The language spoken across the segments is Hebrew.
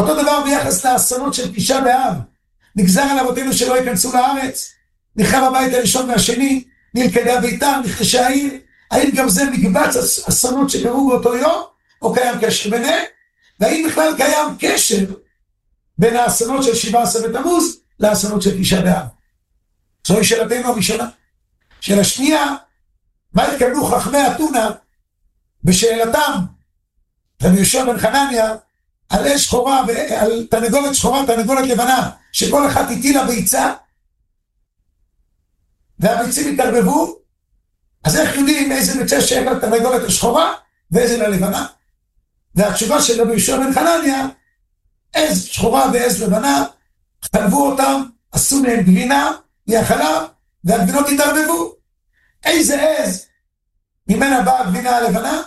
אותו דבר ביחס לאסונות של תשעה באב. נגזר על אבותינו שלא ייכנסו לארץ, נחרב הבית הראשון והשני, נלכדה ביתם, נכחשה העיר. האם גם זה מקבץ אסונות שקרו באותו יום, או קיים קשר ביניהם? והאם בכלל קיים קשר בין האסונות של 17 בתמוז לאסונות של תשעה באב? זוהי שאלתנו הראשונה. שאלה שנייה, מה התכוונו חכמי אתונה בשאלתם רבי יהושע בן חנניה על אש שחורה ועל תרנגולת שחורה, תרנגולת לבנה, שכל אחת הטילה ביצה והביצים התערבבו? אז איך יודעים איזה ביצה שייך לתרנגולת השחורה ואיזה ללבנה? והתשובה של רבי יהושע בן חנניה, עז שחורה ועז לבנה, חלבו אותם, עשו מהם גבינה מהחלב, והגבינות התערבבו. איזה עז ממנה באה הגבינה הלבנה?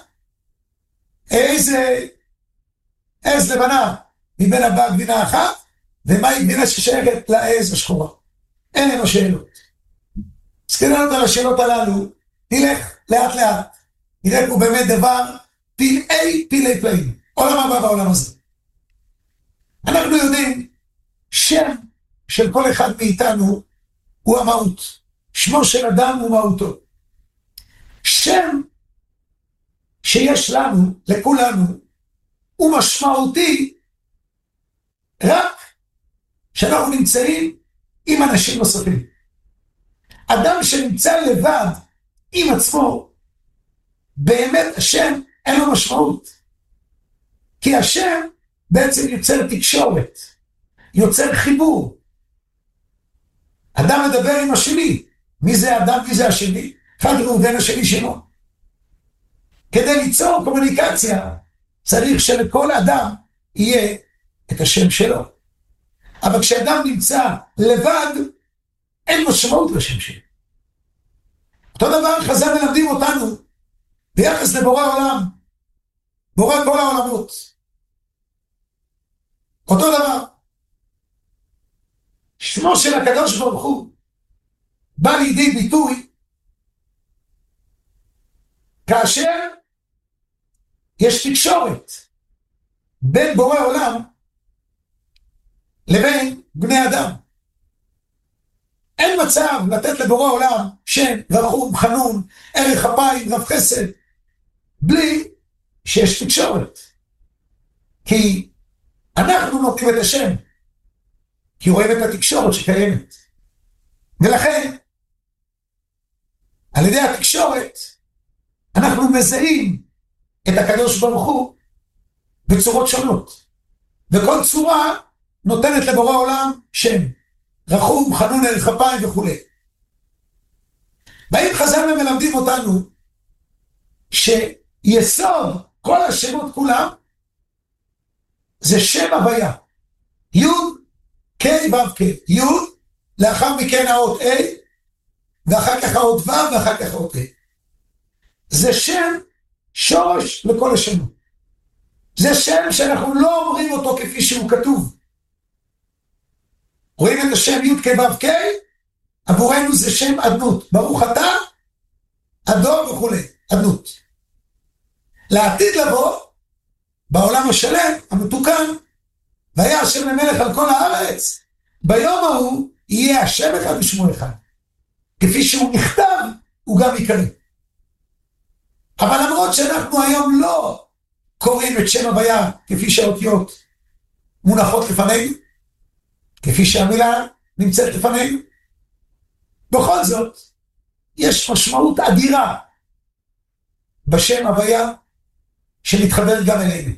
איזה עז לבנה ממנה באה גבינה אחת? ומהי גבינה ששייכת לעז השחורה? אין לנו שאלות. אז כדי לענות על השאלות הללו, נלך לאט לאט. נראה פה באמת דבר פלאי פלאים. עולם הבא בעולם הזה. אנחנו יודעים, שם של כל אחד מאיתנו הוא המהות. שמו של אדם הוא מהותו. שם שיש לנו, לכולנו, הוא משמעותי רק שאנחנו נמצאים עם אנשים נוספים. אדם שנמצא לבד עם עצמו, באמת השם אין לו משמעות. כי השם בעצם יוצר תקשורת, יוצר חיבור. אדם מדבר עם השני. מי זה אדם? מי זה השני? אחד הוא בין השני שלו. כדי ליצור קומוניקציה, צריך שלכל אדם יהיה את השם שלו. אבל כשאדם נמצא לבד, אין משמעות לשם שלו. אותו דבר חז"ל מלמדים אותנו ביחס לבורא העולם, בורא כל העולמות. אותו דבר. שמו של הקדוש ברוך הוא בא לידי ביטוי כאשר יש תקשורת בין בורא עולם לבין בני אדם. אין מצב לתת לבורא עולם שם ורחום, חנון, ערך אפיים, רב חסד, בלי שיש תקשורת. כי אנחנו נותנים את השם, כי רואים את התקשורת שקיימת. ולכן, על ידי התקשורת, אנחנו מזהים את הקדוש ברוך הוא בצורות שונות. וכל צורה נותנת לבורא עולם שם. רחום, חנון, ערך אפיים וכו'. באים חז"ל ומלמדים אותנו שיסוד כל השמות כולם זה שם הוויה. י' כ' ו' כ'. י' לאחר מכן האות A, ואחר כך האות ו' ואחר כך האות A. זה שם שורש לכל השמות. זה שם שאנחנו לא אומרים אותו כפי שהוא כתוב. רואים את השם י' כ' ו' כ', עבורנו זה שם אדנות. ברוך אתה, אדון וכו', אדנות. לעתיד לבוא, בעולם השלם, המתוקן, והיה השם למלך על כל הארץ, ביום ההוא יהיה השם אחד ושמו אחד. כפי שהוא נכתב, הוא גם יקרא. אבל למרות שאנחנו היום לא קוראים את שם הוויה כפי שהאותיות מונחות לפנינו, כפי שהמילה נמצאת לפנינו, בכל זאת יש משמעות אדירה בשם הוויה שמתחבר גם אלינו.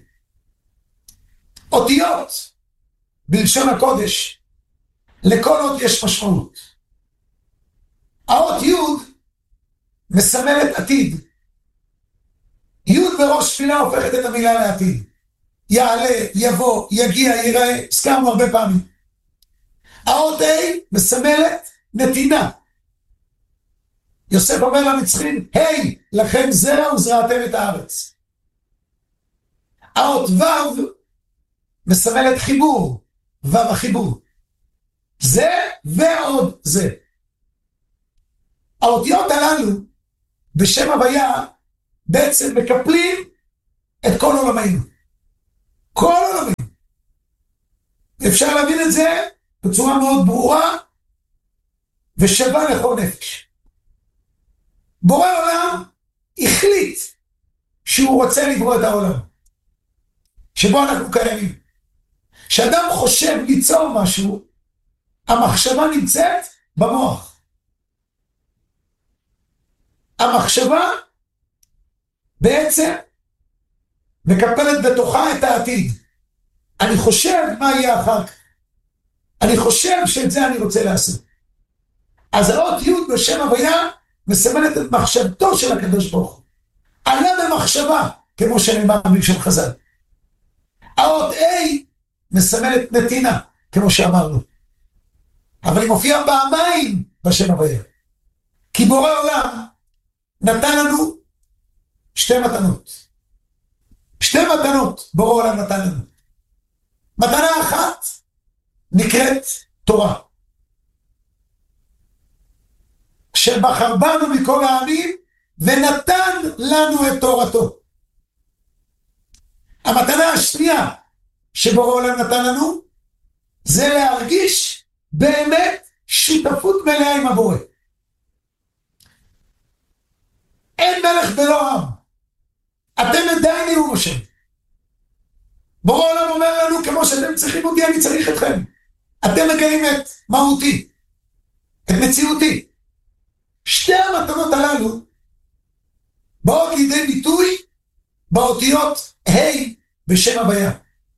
אותיות בלשון הקודש, לכל אות יש משמעות. האות י' מסמלת עתיד. י' בראש תפילה הופכת את המילה לעתיד. יעלה, יבוא, יגיע, ייראה, הזכרנו הרבה פעמים. האות ה' מסמלת נתינה. יוסף אומר למצרים, היי, לכם זרע וזרעתם את הארץ. האות ו' מסמלת חיבור, ו' החיבור. זה ועוד זה. האותיות הללו בשם הוויה בעצם מקפלים את כל עולמנו. כל עולמנו. אפשר להבין את זה בצורה מאוד ברורה ושווה לכל נפש. בורא עולם החליט שהוא רוצה לברוא את העולם שבו אנחנו קיימים. כשאדם חושב ליצור משהו, המחשבה נמצאת במוח. המחשבה בעצם מקפלת בתוכה את העתיד. אני חושב מה יהיה אחר כך. אני חושב שאת זה אני רוצה לעשות. אז האות י' בשם הוויה מסמלת את מחשבתו של הקדוש ברוך הוא. עלה במחשבה, כמו שנאמר בלשון חז"ל. האות A מסמלת נתינה, כמו שאמרנו. אבל היא מופיעה פעמיים בשם הוויה. כי בורא עולם נתן לנו שתי מתנות. שתי מתנות בורא עולם נתן לנו. מתנה אחת נקראת תורה. שבחר בנו מכל העמים ונתן לנו את תורתו. המתנה השנייה שבורא עולם נתן לנו זה להרגיש באמת שותפות מלאה עם הבורא. אין מלך בלא עם. אתם עדיין נהיו השם. בורא עולם אומר לנו, כמו שאתם צריכים אותי, אני צריך אתכם. אתם מגלים את מהותי, את מציאותי. שתי המתנות הללו באות לידי ביטוי באותיות ה' בשם הוויה.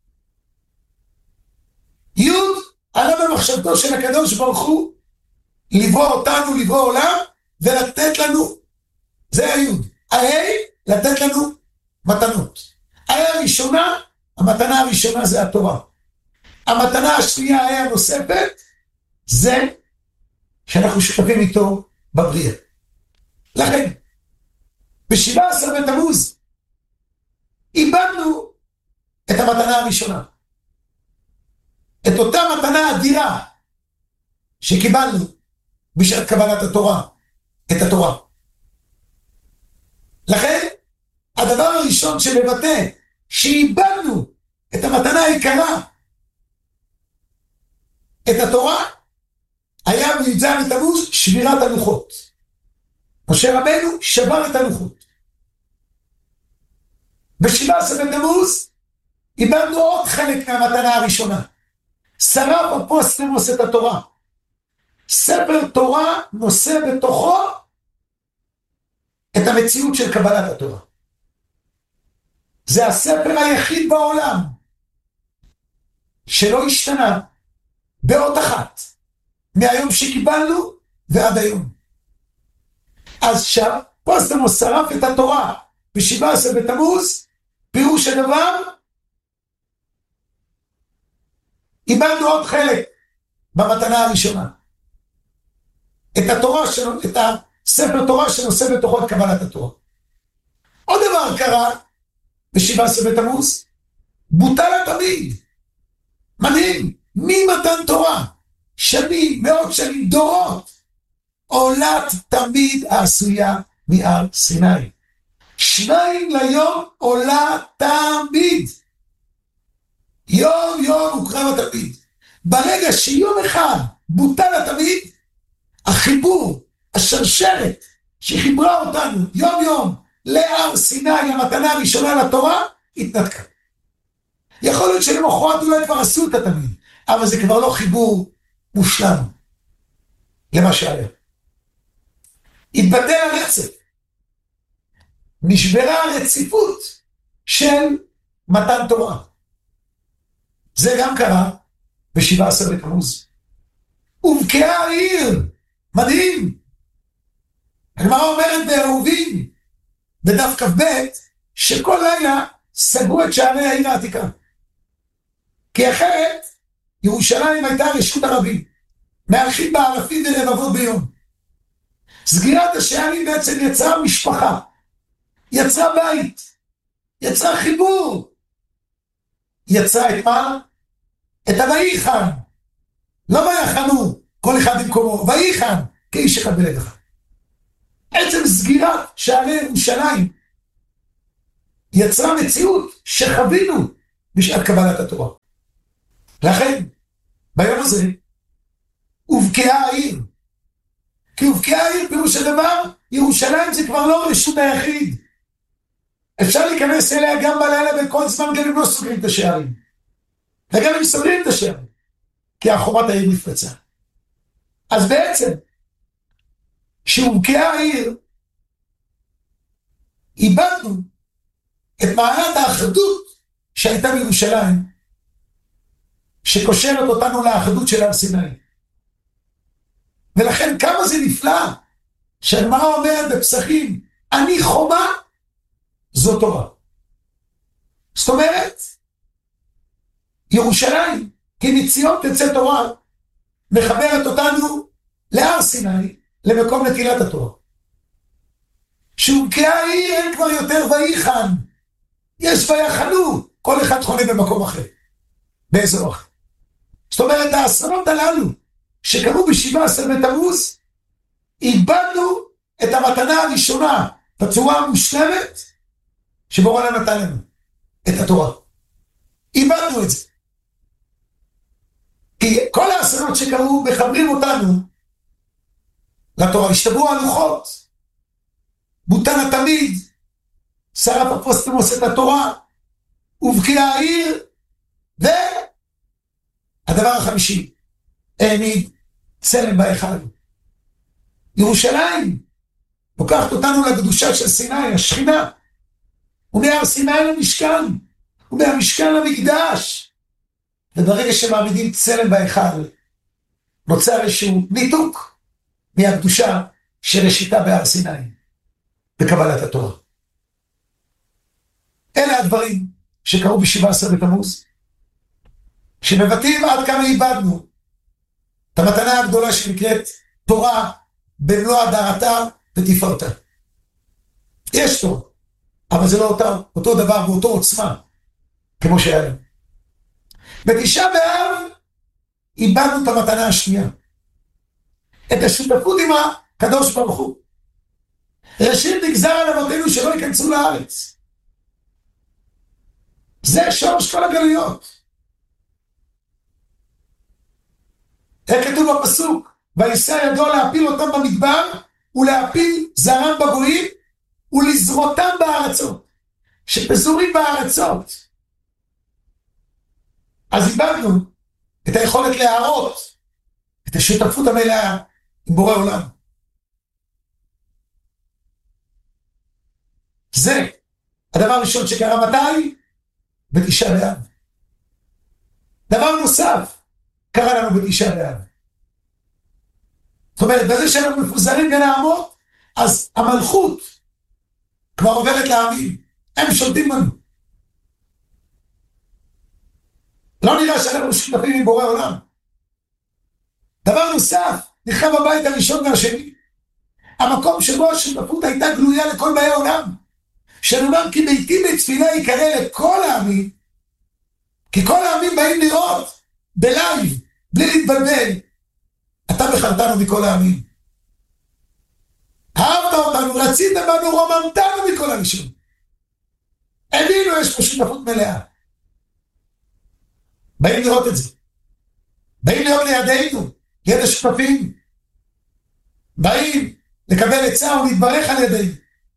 י' עלה במחשבתו של הקדוש ברוך הוא לברוא אותנו, לברוא עולם ולתת לנו, זה הי'. ה' לתת לנו מתנות. הראשונה, המתנה הראשונה זה התורה. המתנה השנייה, הנוספת, זה שאנחנו שותפים איתו בבריאה. לכן, ב-17 בתמוז איבדנו את המתנה הראשונה. את אותה מתנה אדירה שקיבלנו בשעת קבלת התורה, את התורה. לכן, הדבר הראשון שמבטא שאיבדנו את המתנה היקרה, את התורה, היה בי"ז בתמוז שבירת הלוחות. משה רבנו שבר את הלוחות. ב-17 בתמוז איבדנו עוד חלק מהמתנה הראשונה. שרף אפוסטמוס את התורה. ספר תורה נושא בתוכו את המציאות של קבלת התורה. זה הספר היחיד בעולם שלא השתנה באות אחת מהיום שקיבלנו ועד היום. אז שאפוסטמוס שרף את התורה ב-17 בתמוז, פירוש הדבר, איבדנו עוד חלק במתנה הראשונה. את התורה שלו, את הספר תורה שנושא בתוכו את קבלת התורה. עוד דבר קרה ב-17 בתמוז, בוטל התמיד. מדהים, ממתן תורה, שנים, מאות שנים, דורות, עולת תמיד העשויה מהר סיני. 2 ליום עולה תמיד. יום יום הוקרב התמיד. ברגע שיום אחד בוטל התמיד, החיבור, השרשרת שחיברה אותנו יום יום להר סיני, המתנה הראשונה לתורה, התנתקה. יכול להיות שלמחרת אולי כבר עשו את התמיד, אבל זה כבר לא חיבור מושלם למה שהיה. התבטא הרצף. נשברה הרציפות של מתן תורה. זה גם קרה ב-17 בתמוז. הובקעה העיר. מדהים. הגמרא אומרת בעירובין, בדף כ"ב, שכל לילה סגרו את שערי העיר העתיקה. כי אחרת, ירושלים הייתה רשות הרבים. מהלכים באלפים ורבבות ביום. סגירת השערים בעצם יצרה משפחה. יצרה בית. יצרה חיבור. יצרה את מה? את הויחן. לא ויחנו, כל אחד במקומו. ויחן, כאיש אחד בלב אחד. עצם סגירת שערי ירושלים יצרה מציאות שחווינו בשעת קבלת התורה. לכן, ביום הזה, הובקעה העיר. כי הובקעה העיר פירוש הדבר, ירושלים זה כבר לא רשות היחיד. אפשר להיכנס אליה גם בלילה בכל זמן, גם אם לא סוגרים את השערים. וגם אם סוגרים את השערים. כי החומת העיר נפרצה. אז בעצם, שהובקעה העיר, איבדנו את מעלת האחדות שהייתה בירושלים, שקושרת אותנו לאחדות של הר סיני. ולכן כמה זה נפלא, שהגמרא אומרת בפסחים, אני חומה, זו תורה. זאת אומרת, ירושלים, כי מציון תצא תורה, מחברת אותנו להר סיני, למקום נטילת התורה. שהובקעה העיר אין כבר יותר ויחן, יש ויחנו, כל אחד חונה במקום אחר, באזור אחר. זאת אומרת, האסונות הללו, שקרו ב-17 בתמוז, איבדנו את המתנה הראשונה, בצורה המושלמת, שבורא עולם נתן לנו, את התורה. איבדנו את זה. כי כל האסונות שקרו, מחברים אותנו, לתורה. השתברו הלוחות, בוטל התמיד, שרף אפוסטמוס את התורה, הובקעה העיר, והדבר החמישי, העמיד צלם בהיכל. ירושלים לוקחת אותנו לקדושה של סיני, השכינה, ומהר סיני למשכן, ומהמשכן למקדש. וברגע שמעמידים צלם בהיכל, נוצר איזשהו ניתוק מהקדושה שראשיתה בהר סיני, בקבלת התורה. אלה הדברים שקרו ב-17 בתמוז, שמבטאים עד כמה איבדנו את המתנה הגדולה שנקראת תורה במלוא הדרתה ותפארתה. יש תורה, אבל זה לא אותו דבר באותו עוצמה, כמו שהיה לנו. בתשעה באב איבדנו את המתנה השנייה, את השותפות עם הקדוש ברוך הוא. ראשית נגזר על אבותינו שלא ייכנסו לארץ. זה שורש כל הגלויות. איך כתוב בפסוק, וישא ידו להפיל אותם במדבר, ולהפיל זרם בגויים, ולזרותם בארצות, שפזורים בארצות. אז איבדנו את היכולת להראות את השותפות המלאה עם בורא עולם. זה הדבר הראשון שקרה מתי? בתשעה באב. דבר נוסף קרה לנו בתשעה באב. זאת אומרת, בזה שאנחנו מפוזרים בין העמות, אז המלכות כבר עוברת לעמים. הם שולטים בנו. לא נראה שאנחנו שותפים עם בורא עולם. דבר נוסף, נחרב הבית הראשון והשני. המקום שבו השותפות הייתה גלויה לכל באי העולם. שנאמר כי ביתי בתפילה יקרא לכל העמים, כי כל העמים באים לראות בלייב, בלי להתבלבל. אתה בחרתנו מכל העמים. אהבת אותנו, רצית בנו, רוממתנו מכל הראשון. הבינו, יש פה שותפות מלאה. באים לראות את זה. באים להיות לידינו, ליד השותפים. באים לקבל עצה ולהתברך על ידינו.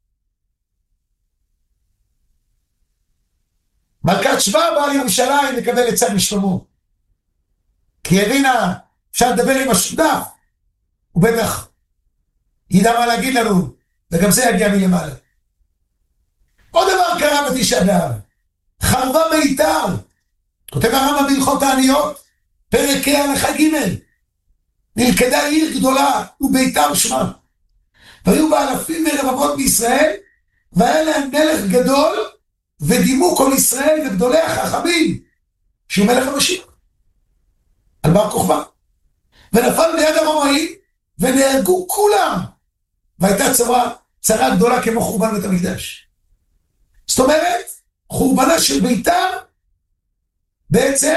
מלכת שבא באה לירושלים לקבל עצה משלמה. כי הבינה, אפשר לדבר עם השותף, הוא בטח ידע מה להגיד לנו, וגם זה יגיע מלמעלה. עוד דבר קרה בתשעה באב, חרבה ביתר, כותב הרמב"ם בהלכות העניות, פרק ה' הלכה ג', נלכדה עיר גדולה וביתר שמה, והיו בה אלפים ורבבות בישראל, והיה להם מלך גדול, ודימו כל ישראל וגדולי החכמים, שהוא מלך המשיח, על בר כוכבא, ונפל ביד הרומאים, ונהרגו כולם, והייתה צרה גדולה כמו חורבן בית המקדש. זאת אומרת, חורבנה של ביתר, בעצם,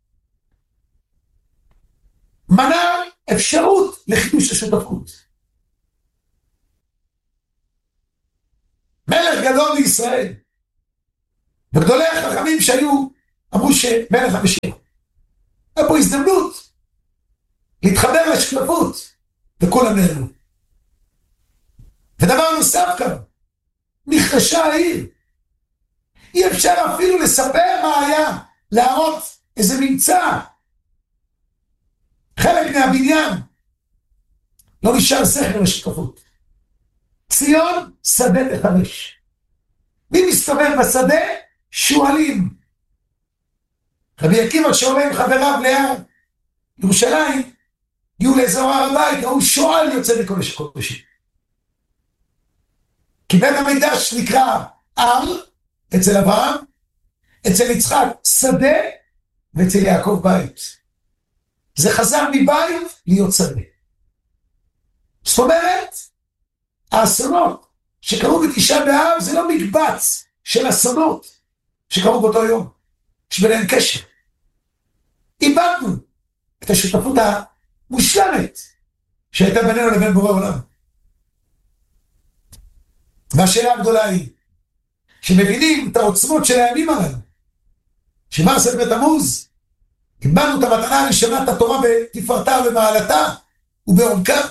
מנע אפשרות לחידוש השותפות. מלך גדול בישראל, וגדולי החכמים שהיו, אמרו שמלך המשיח. היה פה הזדמנות להתחבר לשקפות, וכולם נעלמו. ודבר נוסף כאן, נחרשה העיר. אי אפשר אפילו לספר מה היה, להראות איזה ממצא. חלק מהבניין לא נשאר זכר לשקפות. ציון שדה תחרש. מי מסתובב בשדה? שועלים. רבי עקיבא שעולה עם חבריו להר ירושלים, הגיעו לאזור הר הבית, ראו שועל יוצא מקודש הקודשים. כי בית המקדש נקרא הר אצל אברהם, אצל יצחק שדה, ואצל יעקב בית. זה חזר מבית להיות שדה. זאת אומרת, האסונות שקרו בתשעה באב זה לא מקבץ של אסונות שקרו באותו יום. יש ביניהם קשר. איבדנו את השותפות המושלמת שהייתה בינינו לבין בורא עולם. והשאלה הגדולה היא, שמבינים את העוצמות של הימים הללו, שמעשרת בתמוז, קיבלנו את המתנה הראשונה, את התורה בתפארתה ובמעלתה ובעומקה,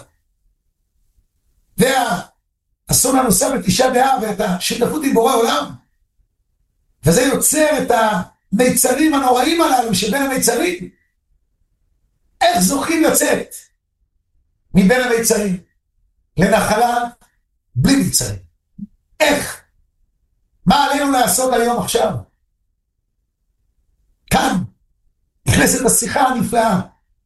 והאסון הנוסף בתשעה באב, ואת השותפות עם בורא עולם, וזה יוצר את המיצרים הנוראים הללו שבין המיצרים. איך זוכים לצאת מבין המיצרים לנחלה בלי מיצרים? איך? מה עלינו לעשות היום עכשיו? כאן נכנסת השיחה הנפלאה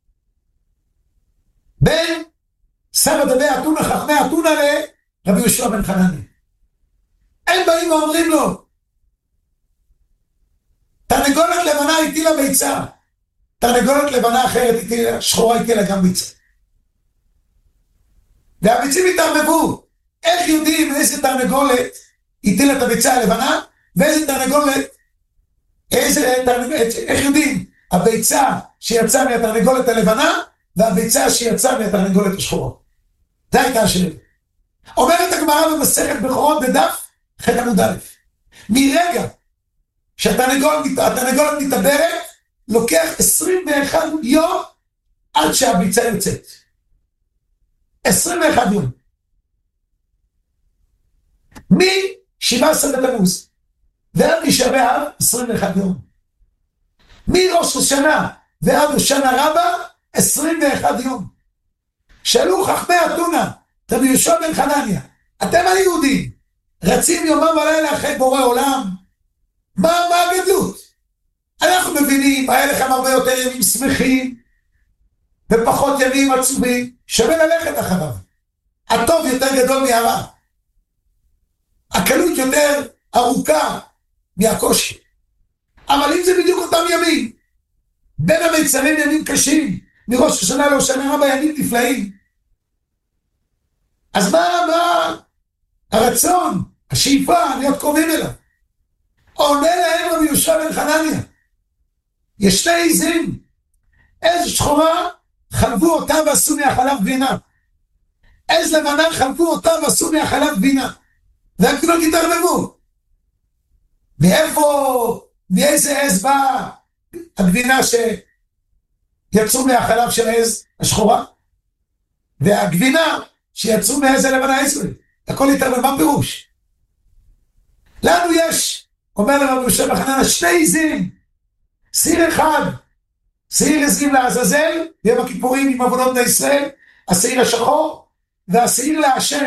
בין סבא דבי אתונה חכמי אתונה לרבי יהושע בן חנניה. הם באים ואומרים לו, תרנגולת לבנה הטילה ביצה, תרנגולת לבנה אחרת הטילה, שחורה הטילה גם ביצה. והביצים התערבבו. איך יודעים איזה תרנגולת הטילה את הביצה הלבנה, ואיזה תרנגולת, איך יודעים הביצה שיצאה מהתרנגולת הלבנה, והביצה שיצאה מהתרנגולת השחורה? זה הייתה השאלה. אומרת הגמרא במסכת בכורות בדף ח' עמוד א', מרגע שהתרנגולת מתעברת, לוקח 21 יום עד שהביצה יוצאת. 21 יום. מ-17 בתמוז ועד תשעה באב 21 יום. מראש השנה ועד הושענא רבה 21 יום. שאלו חכמי אתונה, רבי יהושע בן חנניה, אתם היהודים רצים יומם ולילה אחרי בורא עולם, מה הגדלות? אנחנו מבינים, היה לכם הרבה יותר ימים שמחים ופחות ימים עצובים, שווה ללכת אחריו. הטוב יותר גדול מהרע, הקלות יותר ארוכה מהקושי. אבל אם זה בדיוק אותם ימים, בין המיצרים ימים קשים, מראש השנה להושענא רבה ימים נפלאים, אז מה הרצון, השאיפה להיות קרובים אליו? עונה להם רבי יהושע בן חנניה, יש שתי עזים, עז שחורה חלבו אותה ועשו מהחלב גבינה, עז לבנה חלבו אותה ועשו מהחלב גבינה, והקטנות התערבבו. מאיזה עז באה הגבינה שיצאו מהחלב של העז השחורה? והגבינה שיצאו מהעז הלבנה עזרי. הכל התערבב, מה פירוש? לנו יש, אומר לרבי יהושע בן חנניה, שני עזים, שעיר אחד, שעיר עזים לעזאזל, ביום הכיפורים עם עוונות בני ישראל, השעיר השחור, והשעיר להשם,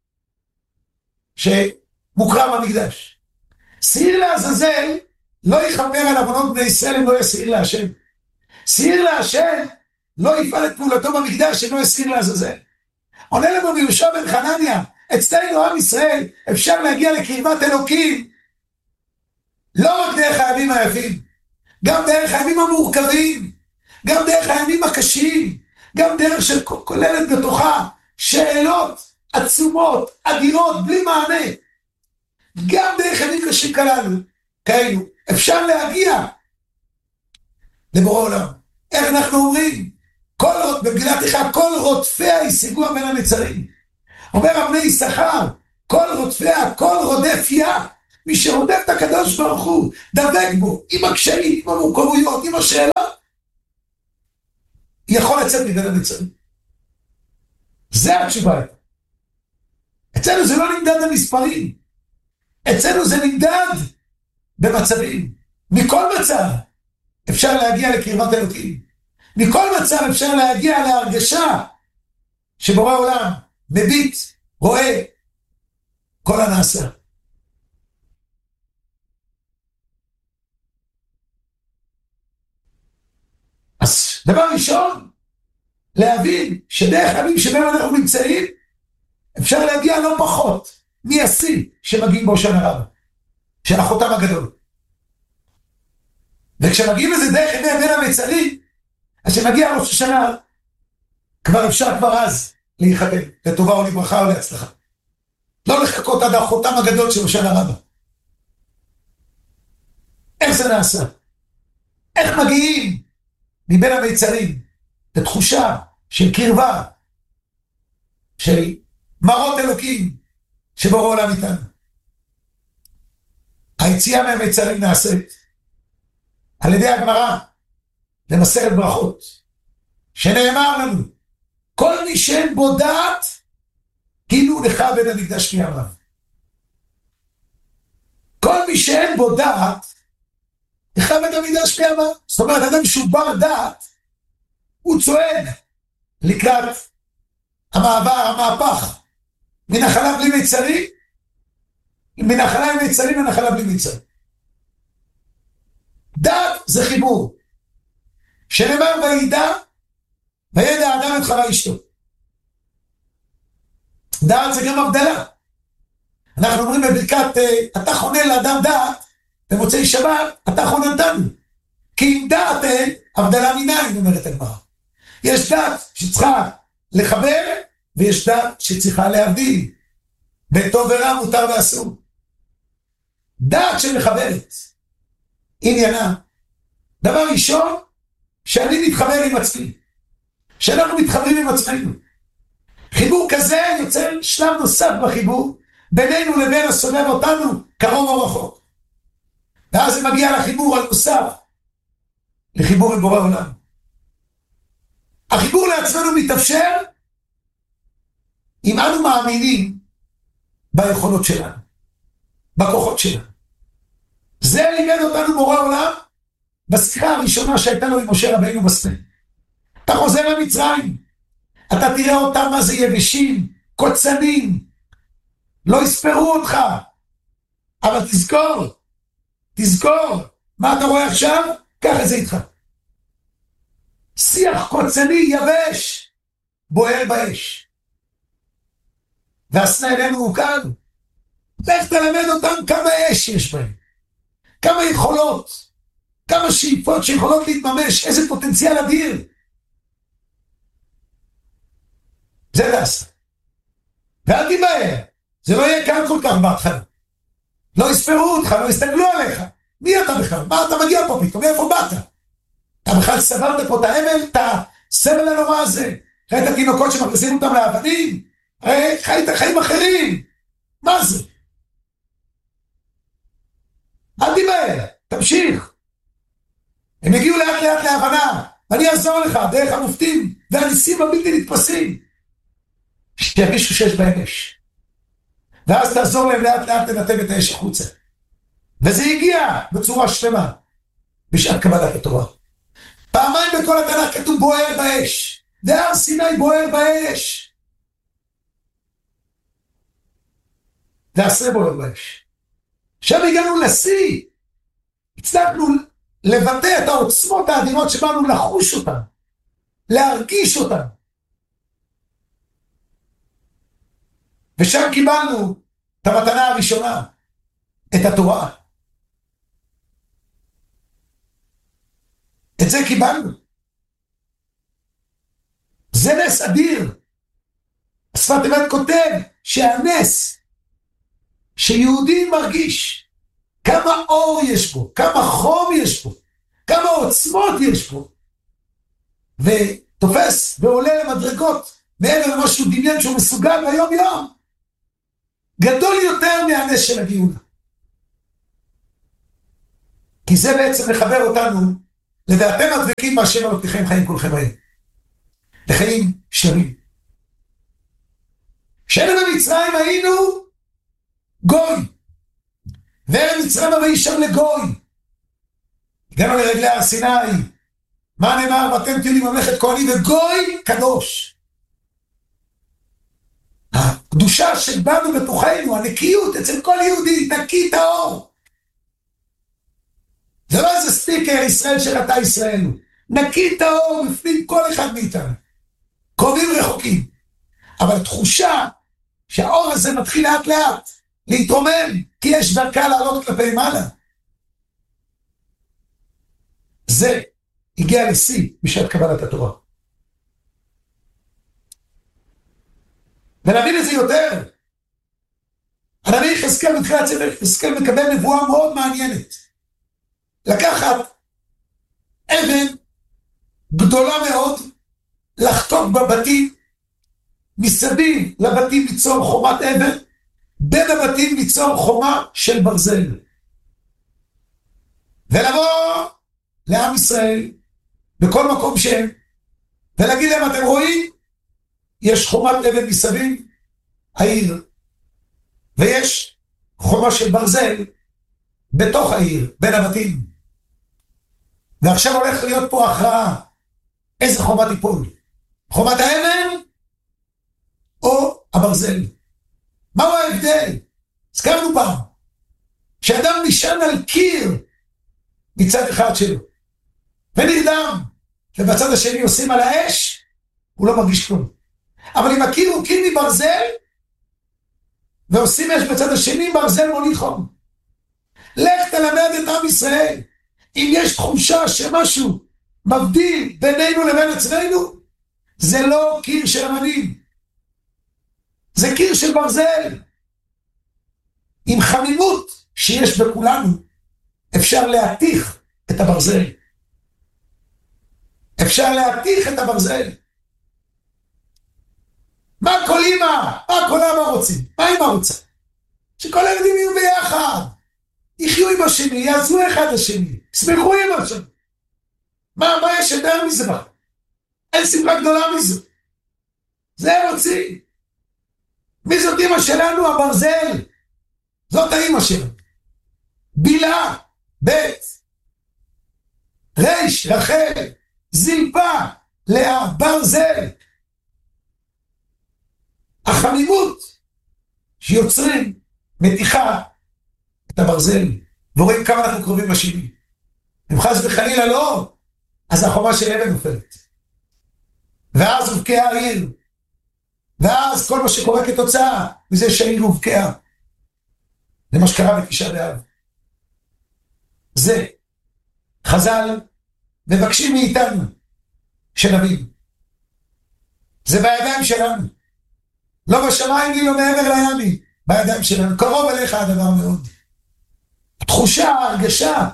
שמוקרב במקדש. שעיר לעזאזל לא יכפר על עוונות בני ישראל אם לא יהיה שעיר להשם. שעיר להשם לא יפעל את פעולתו במקדש אם לא יהיה שעיר לעזאזל. עונה רבי יהושע בן חנניה, אצלנו עם ישראל אפשר להגיע לקרבת אלוקים לא רק דרך הימים היפים, גם דרך הימים המורכבים, גם דרך הימים הקשים, גם דרך שכוללת בתוכה שאלות עצומות, אדירות, בלי מענה. גם דרך ימים קשים כאלו, אפשר להגיע לבורא עולם. איך אנחנו אומרים? במגילת איכה, כל רודפיה ישיגוה בין המצרים. אומר רבני יששכר, כל רודפיה, כל רודף יה, מי שרודף את הקדוש ברוך הוא, דבק בו, עם הקשיים, עם המורכבויות, עם השאלות, יכול לצאת מבין המצרים. זה התשובה. אצלנו זה לא נמדד במספרים. אצלנו זה נמדד במצבים. מכל מצב אפשר להגיע לקרבת אלוקים. מכל מצב אפשר להגיע להרגשה שבורא עולם מביט, רואה כל הנעשה. אז דבר ראשון, להבין שדרך הימים שבהם אנחנו נמצאים, אפשר להגיע לא פחות מהשיא שמגיעים בהושענא רבה, של החותם הגדול. וכשמגיעים לזה דרך ימי בין המצרים, אז כשמגיע ראש השנה, כבר אפשר כבר אז להיחתן, לטובה או לברכה או להצלחה. לא לחכות עד החותם הגדול של הושענא רבה. איך זה נעשה? איך מגיעים מבין המצרים לתחושה של קרבה, של מראות אלוקים שבורא עולם איתנו? היציאה מהמצרים נעשית על ידי הגמרא במסכת ברכות, שנאמר לנו, כל מי שאין בו דעת, כאילו לך בית המקדש מימיו. כל מי שאין בו דעת, לך בית המקדש מימיו. זאת אומרת, אדם שהוא בר דעת, הוא צועד לקראת המעבר, המהפך, מן החלב בלי מצרים, מן החלב עם מצרים, מן החלב בלי מצרים. דעת זה חיבור, שנאמר וידע, וידע האדם את חווה אשתו. דעת זה גם הבדלה. אנחנו אומרים בברכת, אתה חונן לאדם דעת, במוצאי שבת, אתה חוננתנו. כי אם דעת אין, הבדלה מנין, אומרת הגמרא. יש דעת שצריכה לחבר, ויש דעת שצריכה להבדיל. בטוב ורע, מותר ואסור. דעת שמחברת, עניינה. דבר ראשון, שאני מתחבר עם עצמי. שאנחנו מתחברים עם עצמנו. חיבור כזה יוצר שלב נוסף בחיבור, בינינו לבין הסובב אותנו, קרוב או רחוק. ואז זה מגיע לחיבור הנוסף, לחיבור עם בורא עולם. החיבור לעצמנו מתאפשר, אם אנו מאמינים ביכולות שלנו, בכוחות שלנו. זה לימד אותנו בורא עולם, בשיחה הראשונה שהייתה לו עם משה רבינו בסנה. אתה חוזר למצרים, אתה תראה אותם מה זה יבשים, קוצנים, לא יספרו אותך, אבל תזכור, מה אתה רואה עכשיו? קח את זה איתך. שיח קוצני יבש, בוער באש. והסנה אלינו הוא כאן, לך תלמד אותם כמה אש יש בהם, כמה יכולות, כמה שאיפות שיכולות להתממש, איזה פוטנציאל אדיר. זה נעשה. ואל תיבהר, זה לא יהיה כאן כל כך בהתחלה. לא יספרו אותך, לא יסתגלו עליך. מי אתה בכלל? מה אתה מגיע פה פתאום? איפה באת? אתה בכלל סבלת פה את האבל, את הסבל הנורא הזה. ראית התינוקות שמכניסים אותם לאבנים? חיית חיים אחרים. מה זה? אל תיבהר, תמשיך. הם הגיעו לאט לאט להבנה, ואני אעזור לך דרך המופתים והניסים הבלתי נתפסים, שירגישו שיש בהם אש. ואז תעזור להם לאט לאט לנתב את האש החוצה. וזה הגיע בצורה שלמה, בשעת קבלת התורה. פעמיים בכל התנ"ך כתוב בוער באש, והר סיני בוער באש. ועשרה בוער באש. שם הגענו לשיא, הצלחנו לבטא את העוצמות האדירות שבאנו לחוש אותן, להרגיש אותן. ושם קיבלנו את המתנה הראשונה, את התורה. את זה קיבלנו. זה נס אדיר. השפת אמת כותב שהנס שיהודי מרגיש כמה אור יש בו, כמה חום יש בו, כמה עוצמות יש בו, ותופס ועולה למדרגות מעבר למה שהוא דמיין שהוא מסוגל ביום יום, גדול יותר מהנס של הגאולה. כי זה בעצם מחבר אותנו, לדעתם הדבקים בהשם אלוקיכם חיים כולכם היום. לחיים שלמים. כשהיינו במצרים היינו גוי, וארץ מצרים וישב לגוי. הגענו לרגלי הר סיני, מה נאמר? ואתם תהיו לי ממלכת כהנים וגוי קדוש. הקדושה שבאנו בתוכנו, הנקיות אצל כל יהודי, נקי טהור. זה לא איזה סטיקר ישראל של אתה ישראל, נקי טהור בפנים כל אחד מאיתנו, קרובים רחוקים, אבל התחושה שהאור הזה מתחיל לאט לאט להתרומם, כי יש דרכה לעלות כלפי מעלה. זה הגיע לשיא בשעת קבלת התורה. ונבין את זה יותר. הנביא יחזקאל בתחילת ספר יחזקאל מקבל נבואה מאוד מעניינת. לקחת אבן גדולה מאוד, לחתוך בבתים, מסביב לבתים ליצור חומת אבן, בין הבתים ליצור חומה של ברזל. ולבוא לעם ישראל, בכל מקום שהם, ולהגיד להם, אתם רואים? יש חומת אבן מסביב העיר, ויש חומה של ברזל בתוך העיר, בין הבתים. ועכשיו הולך להיות פה הכרעה, איזה חומה תיפול? חומת האבן או הברזל? מהו ההבדל? הזכרנו פעם, שאדם נשען על קיר מצד אחד שלו, ונרדם, ובצד השני עושים על האש, הוא לא מרגיש כלום. אבל אם הקיר הוא קיר מברזל, ועושים אש בצד השני, ברזל מוליך חום. לך תלמד את עם ישראל, אם יש תחושה שמשהו מבדיל בינינו לבין עצמנו, זה לא קיר של אבנים, זה קיר של ברזל. עם חמימות שיש בכולנו, אפשר להתיך את הברזל. אפשר להתיך את הברזל. מה כל אמא? מה כל אבא רוצים? מה אמא רוצה? שכל הילדים יהיו ביחד, יחיו עם השני, יעזרו אחד לשני, שמחו עם השני. מה יש יותר מזה? אין שמחה גדולה מזה. זה הם רוצים. מי זאת אמא שלנו? הברזל. זאת האמא שלנו. בילה, בית, ריש, רחל, זלפה, לאה, ברזל. החמימות שיוצרים מתיחה את הברזל, ורואים כמה אנחנו קרובים לשני. אם חס וחלילה לא, אז החומה של אבן נופלת. ואז הובקעה העיר. ואז כל מה שקורה כתוצאה, מזה שהעיר הובקעה. זה מה שקרה בתשעה באב. זה חז"ל מבקשים מאיתנו שנבין. זה בידיים שלנו. לא בשמיים לי, לא מעבר לימי. בידיים שלנו. קרוב אליך הדבר מאוד. התחושה, ההרגשה.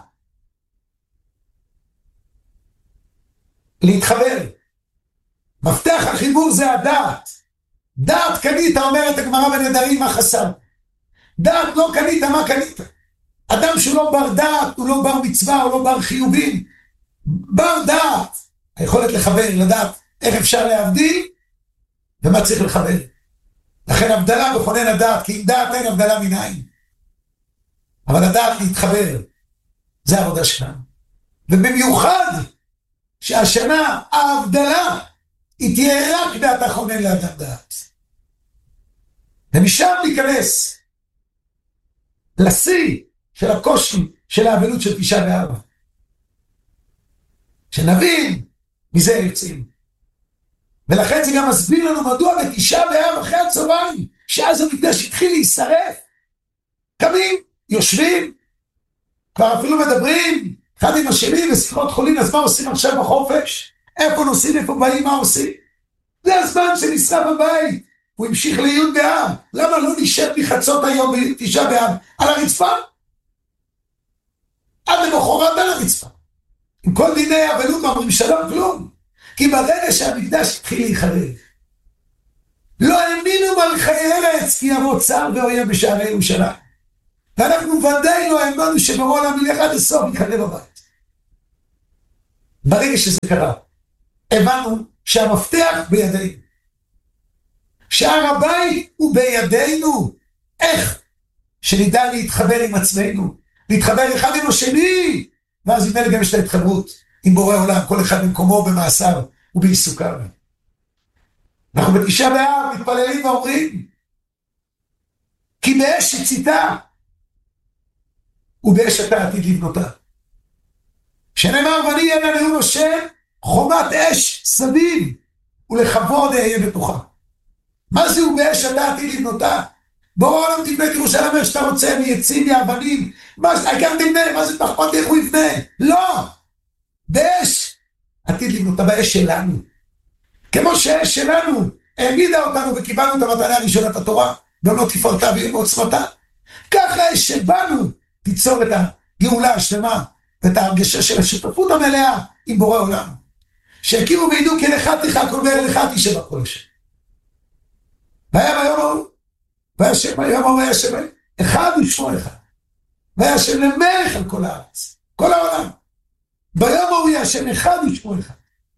להתחבר. מפתח החיבור זה הדעת. דעת קנית, אומרת הגמרא בנדרים, מה חסר? דעת לא קנית, מה קנית? אדם שהוא לא בר דעת, הוא לא בר מצווה, הוא לא בר חיובים. בר דעת. היכולת לחבר, לדעת איך אפשר להבדיל, ומה צריך לחבר. לכן הבדלה בכונן הדעת, כי אם דעת אין הבדלה מן העין. אבל הדעת להתחבר, זה העבודה שלנו. ובמיוחד, שהשנה ההבדלה, היא תהיה רק דעת הכונן לאדם דעת. ומשם ניכנס לשיא של הקושי של האבלות של תשעה באב. שנבין מזה יוצאים. ולכן זה גם מסביר לנו מדוע בתשעה באב אחרי הצהריים, שאז המקדש התחיל להישרף. קמים, יושבים, כבר אפילו מדברים, אחד עם השני ושיחות חולין, אז מה עושים עכשיו בחופש? איפה נוסעים, איפה באים, מה עושים? זה הזמן שנשרף הבית. הוא המשיך לי' באב. למה לא נשב מחצות היום בתשעה באב? על הרצפה? עד למחרת על הרצפה. עם כל דיני אבלות אומרים שלום כלום. כי ברגע שהמקדש התחיל להיחרב, לא האמינו מלכי ארץ כי יבוא צער ואויב בשערי ירושלים. ואנחנו ודאי לא האמנו שבורא עולם ילך עד הסוף יחרב הבית. ברגע שזה קרה, הבנו שהמפתח בידינו. שהר הבית הוא בידינו. איך? שנדע להתחבר עם עצמנו, להתחבר אחד עם השני, ואז ימנה גם יש את ההתחברות עם בורא עולם, כל אחד במקומו, במעשיו ובעיסוקיו. אנחנו בתשעה באב מתפללים ואומרים, כי באש הציתה, ובאש אתה עתיד לבנותה. שנאמר, ואני יהיה לנאום השם, חומת אש סביב, ולכבוד אהיה בתוכה. מה זה ובאש אתה עתיד לבנותה? בורא עולם תבנה את ירושלים איך שאתה רוצה, מעצים, מאבנים, העיקר תבנה, מה זה פחות איך הוא יבנה? לא! באש עתיד לבנותה, באש שלנו. כמו שהאש שלנו העמידה אותנו וקיבלנו את המתנה הראשונה, את התורה, ולא תפארתה ועוצמתה. ככה האש שבנו תיצור את הגאולה השלמה, ואת ההרגשה של השותפות המלאה עם בורא עולם. שיכירו וידעו כי לך תחכה כל בערב לך תשבע כל השם. והיה ביום ההוא, והשם היום ההוא היה שם אחד ושמו אחד. והיה שם למלך על כל הארץ, כל העולם. ביום ההוא היה שם אחד ושמו אחד.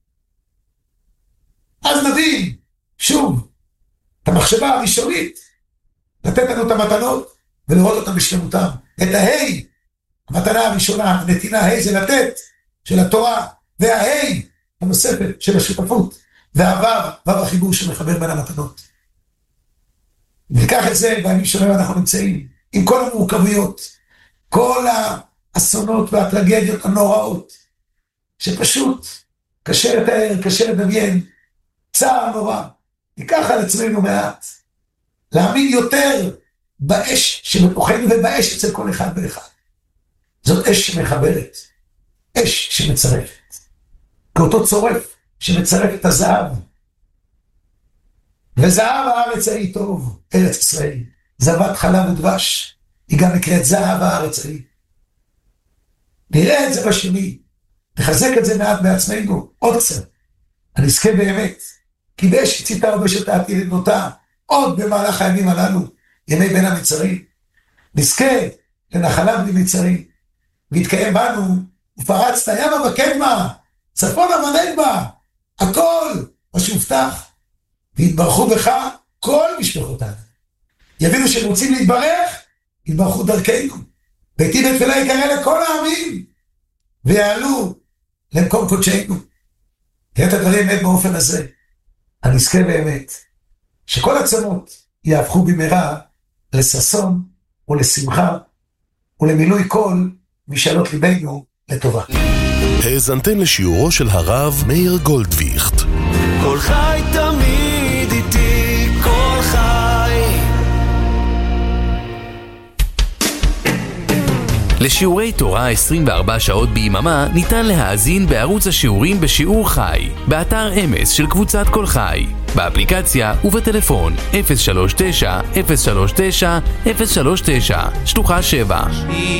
אז נבין, שוב, את המחשבה הראשונית, לתת לנו את המתנות ולראות אותם בשלמותם. את ההי, המתנה הראשונה, הנתינה, ההי זה לתת של התורה, וההי הנוספת של השותפות, והוו החיבור שמחבר בין המתנות. ניקח את זה, ואני שומע, אנחנו נמצאים עם כל המורכבויות, כל האסונות והטרגדיות הנוראות, שפשוט קשה לתאר, קשה לדמיין, צער נורא. ניקח על עצמנו מעט, להאמין יותר באש שבתוכנו ובאש אצל כל אחד ואחד. זאת אש שמחברת, אש שמצרפת, כאותו צורף שמצרף את הזהב. וזהב הארץ ההיא טוב, ארץ ישראל, זבת חלב ודבש, היא גם נקראת זהב הארץ ההיא. נראה את זה בשני, נחזק את זה מעט בעצמנו, עוד קצת. אני אזכה באמת, כי באש הציתה ובאש אתה עתיד לבנותה, עוד במהלך הימים הללו, ימי בין המצרים. נזכה לנחלה בלי מצרים, והתקיים בנו, ופרצת ימה וקדמה, צפונה ונגבה, הכל מה שהובטח, והתברכו בך כל משפחותיו. יבינו שהם רוצים להתברך, התברכו דרכנו. ביתי בית תפילה יקרא לכל העמים, ויעלו למקום קודשנו. תראה את הדברים באמת באופן הזה. אני אזכה באמת, שכל עצמות יהפכו במהרה לששון ולשמחה, ולמילוי כל משאלות ליבנו לטובה. האזנתם לשיעורו של הרב מאיר גולדוויכט. כל חי תמיד איתי, כל חי. לשיעורי תורה 24 שעות ביממה ניתן להאזין בערוץ השיעורים בשיעור חי, באתר אמס של קבוצת כל חי, באפליקציה ובטלפון 039 039 039 שלוחה 7.